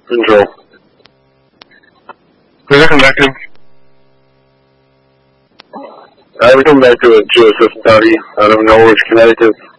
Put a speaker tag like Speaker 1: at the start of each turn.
Speaker 1: Control.
Speaker 2: We're connected.
Speaker 1: We come back to a Joseph County out of Norwich, Connecticut.